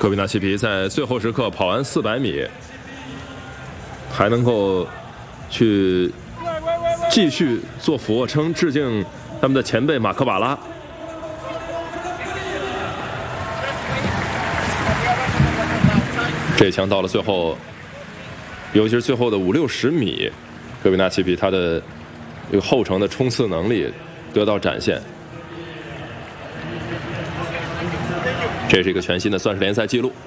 科比纳奇皮在最后时刻跑完400米，还能够去继续做俯卧撑，致敬他们的前辈马克巴拉。这一枪到了最后，尤其是最后的50、60米，科比纳奇皮他的这个后程的冲刺能力得到展现。这是一个全新的，算是联赛纪录。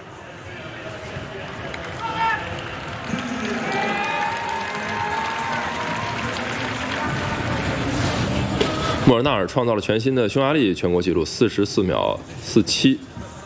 莫尔纳尔创造了全新的匈牙利全国纪录，44秒47。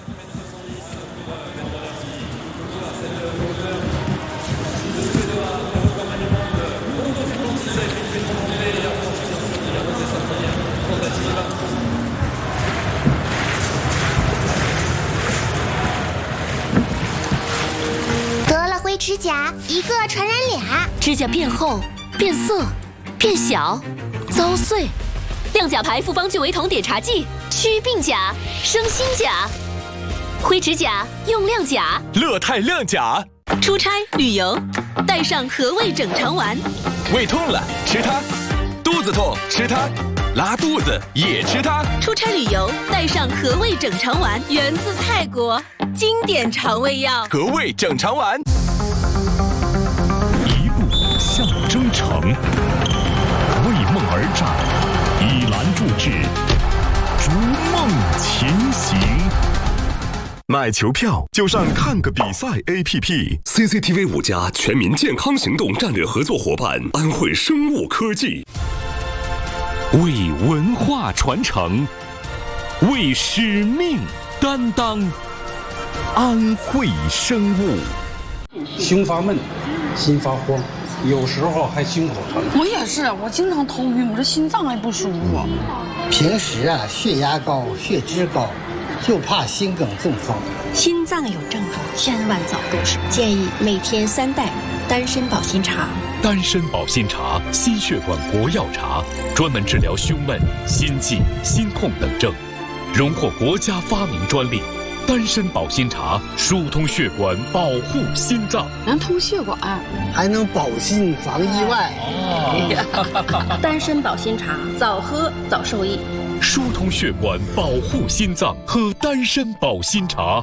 指甲一个传染俩， 指甲变厚、变色、变小、遭碎。亮甲牌复方聚维酮碘茶剂，祛病甲、生新甲。灰指甲用亮甲， 乐泰亮甲。 出差旅游，带上和味整肠丸。 胃痛了吃它，肚子痛吃它，拉肚子也吃它。 出差旅游带上和味整肠丸，源自泰国，经典肠胃药。 和味整肠丸。 向征程，为梦而战，以栏筑志，逐梦前行。 买球票就上看个比赛 APP。CCTV 5家全民健康行动战略合作伙伴安徽生物科技， 为文化传承，为使命担当。安徽生物。 胸发闷，心发慌。有时候还心口疼。 我也是，我经常头晕，我这心脏还不舒服。 平时血压高、血脂高，就怕心梗中风。 心脏有症状，千万早入手。建议每天3袋丹参保心茶。 丹参保心茶，心血管国药茶，专门治疗胸闷、心悸、心痛等症，荣获国家发明专利。丹参保心茶疏通血管，保护心脏， 能通血管， 还能保心防意外。 丹参保心茶，早喝早受益。 疏通血管，保护心脏，喝丹参保心茶。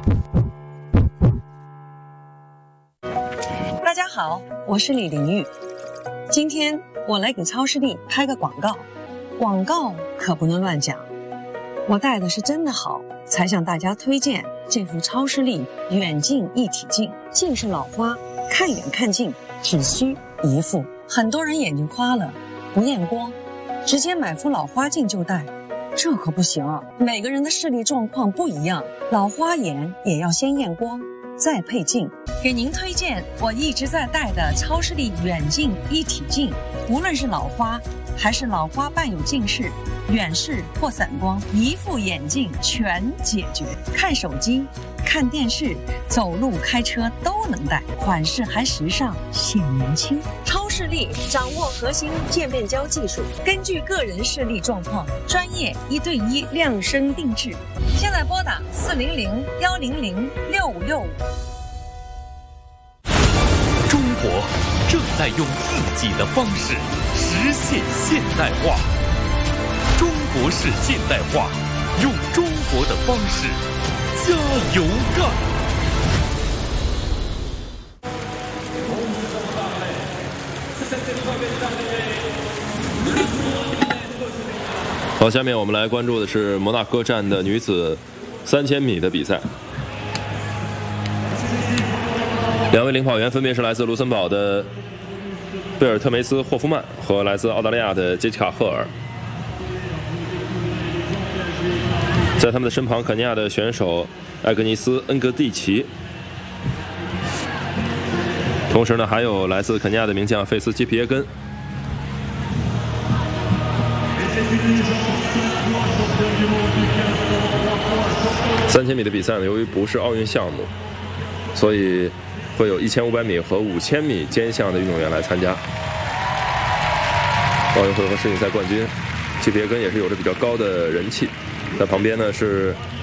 大家好，我是李玲玉，今天我来给超视力拍个广告，广告可不能乱讲，我戴的是真的好，才向大家推荐这副超视力远近一体镜。近视老花，看远看近只需一副。很多人眼睛花了不验光，直接买副老花镜就戴，这可不行啊！每个人的视力状况不一样，老花眼也要先验光再配镜。给您推荐我一直在戴的超视力远近一体镜，无论是老花还是老花伴有近视、远视或散光，一副眼镜全解决。看手机、看电视、走路、开车都能戴，款式还时尚显年轻。超视力掌握核心渐变焦技术，根据个人视力状况，专业1对1量身定制。现在拨打400-100-6565。 中国正在用自己的方式实现现代化。中国式现代化，用中国的方式加油干！ 好，下面我们来关注的是摩纳哥站的女子3000米的比赛。两位领跑员分别是来自卢森堡的贝尔特梅斯·霍夫曼和来自澳大利亚的杰西卡·赫尔。在他们的身旁，肯尼亚的选手艾格尼斯·恩格蒂奇。同时呢，还有来自肯尼亚的名将费斯基皮耶根。3000米的比赛呢，由于不是奥运项目，所以会有1500米和5000米兼项的运动员来参加。奥运会和世锦赛冠军基皮耶根也是有着比较高的人气。在旁边呢是